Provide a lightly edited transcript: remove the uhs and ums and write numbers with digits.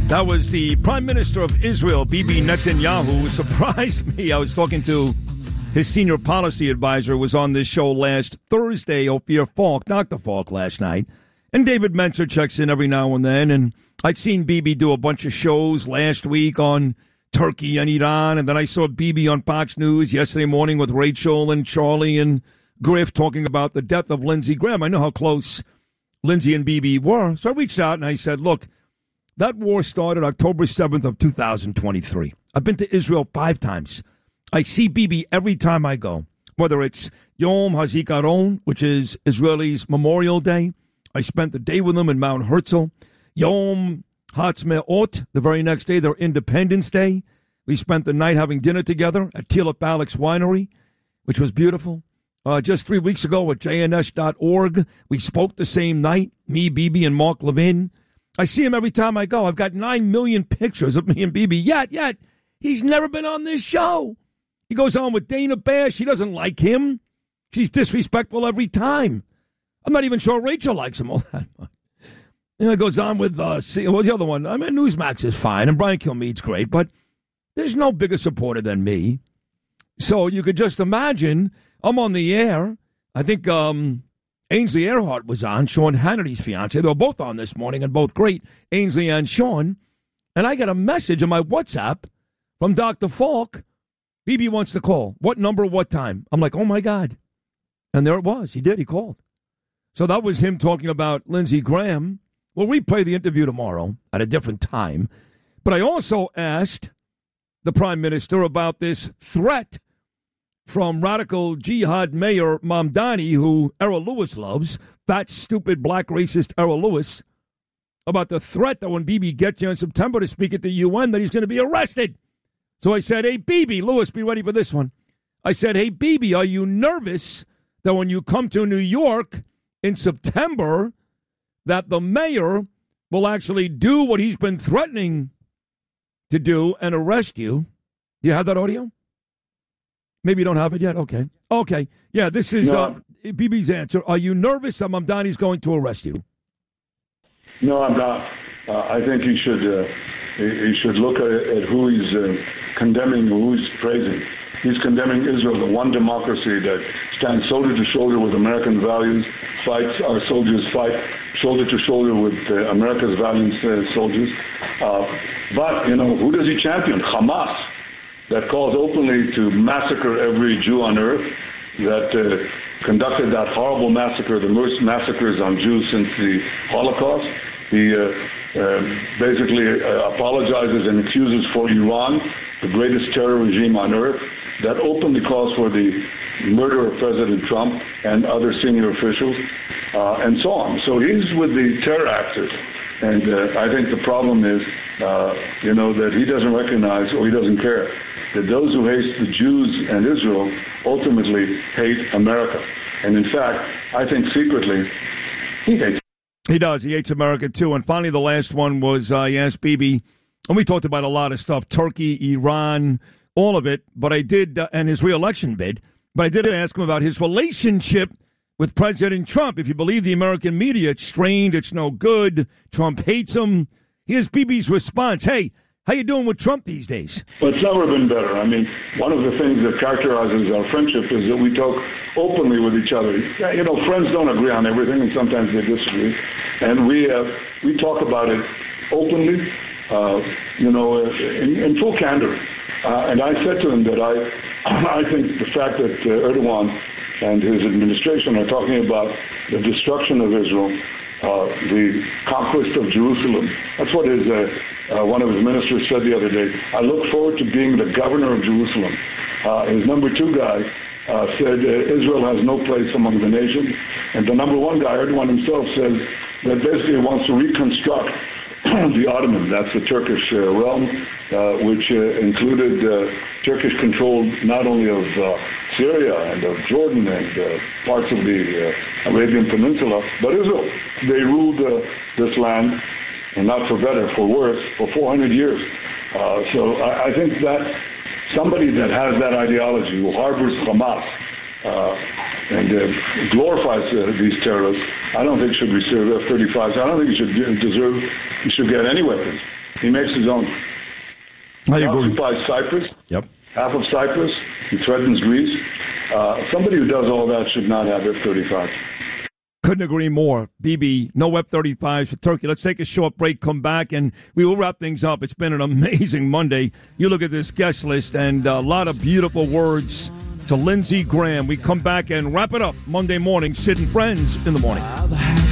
That was the Prime Minister of Israel, Bibi Netanyahu, who surprised me. I was talking to his senior policy advisor, who was on this show last Thursday, Ophir Falk, Dr. Falk, last night. And David Menzer checks in every now and then. And I'd seen Bibi do a bunch of shows last week on Turkey and Iran. And then I saw Bibi on Fox News yesterday morning with Rachel and Charlie and Griff talking about the death of Lindsey Graham. I know how close Lindsey and Bibi were. So I reached out and I said, look, that war started October 7th of 2023. I've been to Israel 5 times. I see Bibi every time I go, whether it's Yom HaZikaron, which is Israelis' Memorial Day. I spent the day with them in Mount Herzl. Yom HaTzmaot, the very next day, their Independence Day. We spent the night having dinner together at Tulip Alex Winery, which was beautiful. Just 3 weeks ago at jns.org, we spoke the same night, me, Bibi, and Mark Levin. I see him every time I go. I've got 9 million pictures of me and Bibi. Yet, he's never been on this show. He goes on with Dana Bash. She doesn't like him. She's disrespectful every time. I'm not even sure Rachel likes him all that much. And it goes on with, what's the other one? I mean, Newsmax is fine, and Brian Kilmeade's great, but there's no bigger supporter than me. So you could just imagine, I'm on the air. I think Ainsley Earhart was on, Sean Hannity's fiance. They were both on this morning and both great, Ainsley and Sean. And I got a message on my WhatsApp from Dr. Falk. Bibi wants to call. What number, what time? I'm like, oh, my God. And there it was. He did. He called. So that was him talking about Lindsey Graham. We'll replay the interview tomorrow at a different time. But I also asked the Prime Minister about this threat from radical jihad mayor Mamdani, who Errol Lewis loves, that stupid black racist Errol Lewis, about the threat that when Bibi gets here in September to speak at the UN, that he's going to be arrested. So I said, hey, Bibi, Lewis, be ready for this one. I said, hey, Bibi, are you nervous that when you come to New York in September, that the mayor will actually do what he's been threatening to do and arrest you? Do you have that audio? Maybe you don't have it yet? Okay. Yeah, this is Bibi's answer. Are you nervous that Mamdani's going to arrest you? No, I'm not. I think he should look at who he's condemning, who he's praising. He's condemning Israel, the one democracy that stands shoulder to shoulder with American values, fights, our soldiers fight shoulder to shoulder with America's valiant soldiers. But, who does he champion? Hamas, that calls openly to massacre every Jew on earth, that conducted that horrible massacre, the worst massacres on Jews since the Holocaust. He basically apologizes and excuses for Iran, the greatest terror regime on earth, that openly calls for the murder of President Trump and other senior officials, and so on. So he's with the terror actors. And I think the problem is, that he doesn't recognize, or he doesn't care, that those who hate the Jews and Israel ultimately hate America. And in fact, I think secretly, he hates. He does. He hates America, too. And finally, the last one was, he asked Bibi, and we talked about a lot of stuff, Turkey, Iran, all of it, but I did, and his re-election bid, but I did ask him about his relationship with President Trump. If you believe the American media, it's strained, it's no good, Trump hates him. Here's Bibi's response. Hey, how you doing with Trump these days? Well, it's never been better. I mean, one of the things that characterizes our friendship is that we talk openly with each other. Friends don't agree on everything, and sometimes they disagree. And we talk about it openly, in full candor. And I said to him that I think the fact that Erdogan and his administration are talking about the destruction of Israel, the conquest of Jerusalem. That's what one of his ministers said the other day. I look forward to being the governor of Jerusalem. His number 2 guy said Israel has no place among the nations. And the number 1 guy, Erdogan himself, says that basically he wants to reconstruct the Ottoman, that's the Turkish realm, which included Turkish control not only of Syria and of Jordan and parts of the Arabian Peninsula, but Israel. They ruled this land, and not for better, for worse, for 400 years. So I think that somebody that has that ideology, who harbors Hamas and glorifies these terrorists, I don't think should receive F-35s. I don't think he should get any weapons. he makes his own. I He agree. occupies Cyprus, Yep. half of Cyprus. He threatens Greece. Somebody who does all that should not have F-35. Couldn't agree more. BB, no F-35s for Turkey. Let's take a short break, come back, and we will wrap things up. It's been an amazing Monday. You look at this guest list, and a lot of beautiful words to Lindsey Graham. We come back and wrap it up Monday morning. Sid and Friends in the morning.